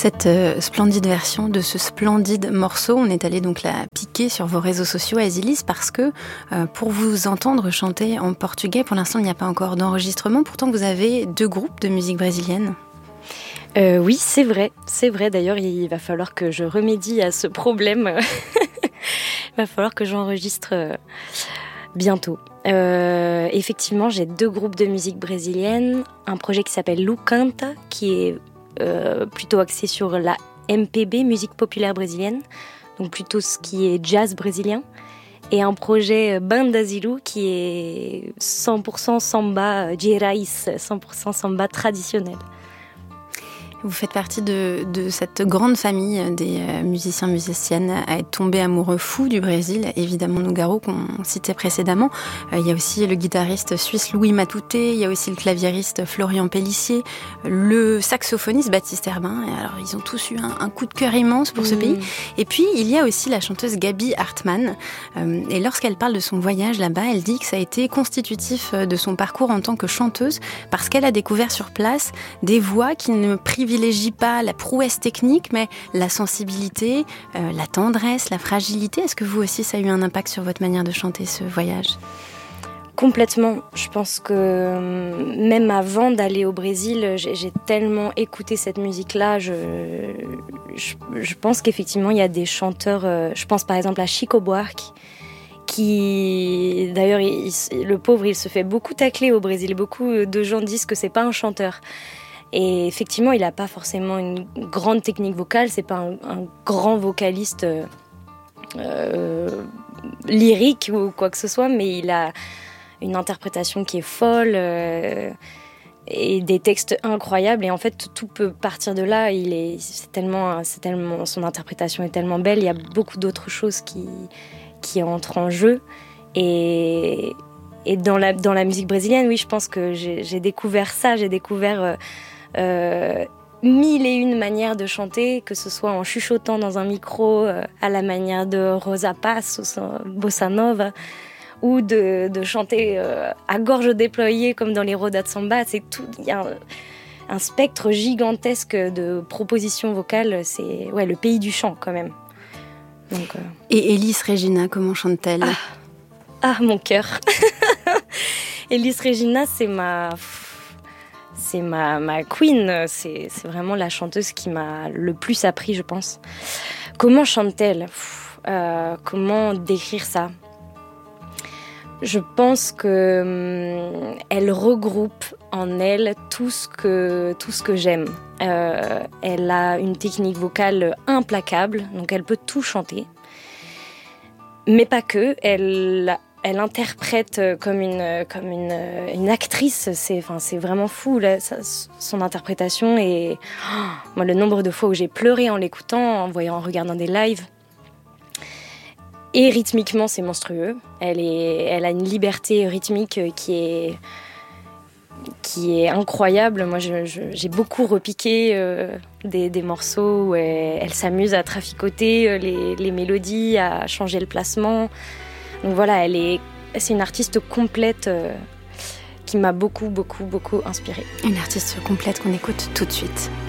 Cette splendide version de ce splendide morceau, on est allé donc la piquer sur vos réseaux sociaux, Asilis, parce que pour vous entendre chanter en portugais, pour l'instant il n'y a pas encore d'enregistrement, pourtant vous avez 2 groupes de musique brésilienne. Oui, c'est vrai. D'ailleurs, il va falloir que je remédie à ce problème. Il va falloir que j'enregistre bientôt. Effectivement, j'ai 2 groupes de musique brésilienne. Un projet qui s'appelle Lu Canta, qui est plutôt axé sur la MPB, musique populaire brésilienne, donc plutôt ce qui est jazz brésilien. Et un projet Banda Zilu qui est 100% samba de raiz, 100% samba traditionnel. Vous faites partie de cette grande famille des musiciens-musiciennes à être tombés amoureux fous du Brésil. Évidemment, Nougaro, qu'on citait précédemment. Il y a aussi le guitariste suisse Louis Matouté, il y a aussi le claviériste Florian Pellissier, le saxophoniste Baptiste Herbin. Et alors, ils ont tous eu un coup de cœur immense pour ce pays. Et puis, il y a aussi la chanteuse Gabi Hartmann. Et lorsqu'elle parle de son voyage là-bas, elle dit que ça a été constitutif de son parcours en tant que chanteuse parce qu'elle a découvert sur place des voix qui ne privilégient pas la prouesse technique, mais la sensibilité, la tendresse, la fragilité. Est-ce que vous aussi, ça a eu un impact sur votre manière de chanter ce voyage ? Complètement. Je pense que même avant d'aller au Brésil, j'ai tellement écouté cette musique-là. Je pense qu'effectivement, il y a des chanteurs, je pense par exemple à Chico Buarque, qui, d'ailleurs, le pauvre, il se fait beaucoup tacler au Brésil. Beaucoup de gens disent que c'est pas un chanteur. Et effectivement, il n'a pas forcément une grande technique vocale, c'est pas un grand vocaliste lyrique ou quoi que ce soit, mais il a une interprétation qui est folle et des textes incroyables. Et en fait, tout peut partir de là. C'est tellement, son interprétation est tellement belle. Il y a beaucoup d'autres choses qui entrent en jeu. Et dans la musique brésilienne, oui, je pense que j'ai découvert ça. J'ai découvert 1001 manières de chanter, que ce soit en chuchotant dans un micro à la manière de Rosa Paz ou Bossa Nova, ou de chanter à gorge déployée comme dans les rodas de samba. C'est tout. Il y a un spectre gigantesque de propositions vocales. C'est le pays du chant quand même. Donc, Et Elis Regina, comment chante-t-elle ? Ah, mon cœur. Elis Regina, c'est ma queen, c'est vraiment la chanteuse qui m'a le plus appris, je pense. Comment chante-t-elle ? Comment décrire ça ? Je pense que elle regroupe en elle tout ce que j'aime. Elle a une technique vocale implacable, donc elle peut tout chanter. Mais pas que, elle interprète comme une actrice. C'est vraiment fou là, son interprétation. Et moi, le nombre de fois où j'ai pleuré en l'écoutant, en regardant des lives. Et rythmiquement, c'est monstrueux. Elle a une liberté rythmique qui est incroyable. Moi, j'ai beaucoup repiqué des morceaux où elle s'amuse à traficoter les mélodies, à changer le placement. Donc voilà, c'est une artiste complète qui m'a beaucoup, beaucoup, beaucoup inspirée. Une artiste complète qu'on écoute tout de suite.